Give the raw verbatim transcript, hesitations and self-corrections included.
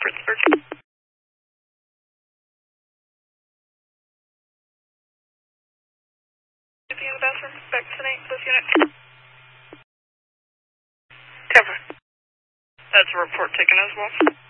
Pittsburgh. If you in the bathroom, back to Nate, this unit. Cover. That's a report taken as well.